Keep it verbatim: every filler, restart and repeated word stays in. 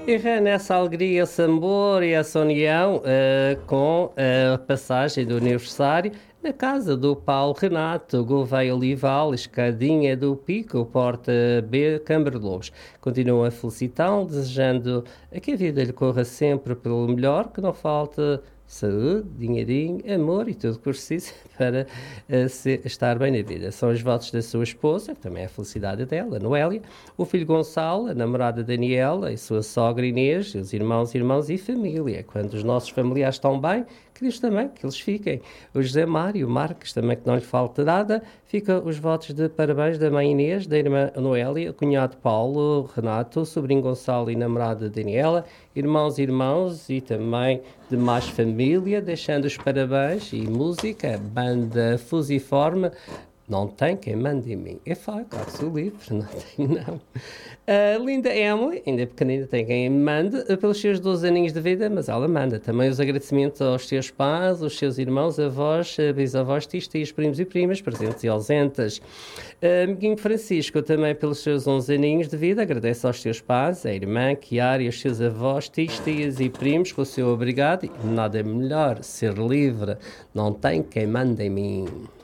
E nessa alegria, esse amor e essa união eh, com a passagem do aniversário na casa do Paulo Renato, Gouveia Olival, Escadinha do Pico, Porta B, Câmara de Lobos. Continuo a felicitá-lo, desejando que a vida lhe corra sempre pelo melhor, que não falte saúde, dinheirinho, amor e tudo o que precisa para eh, se- estar bem na vida. São os votos da sua esposa, que também é a felicidade dela, a Noélia, o filho Gonçalo, a namorada Daniela, a sua sogra Inês, os irmãos, irmãos e família. Quando os nossos familiares estão bem, que Deus também, que eles fiquem. O José Mário, o Marcos, também que não lhe falta nada. Fica os votos de parabéns da mãe Inês, da irmã Noélia, o cunhado Paulo, Renato, o sobrinho Gonçalo e namorada Daniela, irmãos e irmãos e também de mais família, deixando os parabéns e música, a banda Fusiforme. Não tem quem mande em mim. É fácil, claro, sou livre, não tenho não. A linda Emily, ainda pequenina, tem quem me mande eh, pelos seus doze aninhos de vida, mas ela manda. Também os agradecimentos aos seus pais, aos seus irmãos, avós, eh, bisavós, tios, tios, primos e primas, presentes e ausentes. Eh, Amiguinho Francisco, também pelos seus onze aninhos de vida, agradece aos seus pais, a irmã, Chiara e aos seus avós, tios, tias e primos, com o seu obrigado. E nada é melhor ser livre. Não tem quem mande em mim.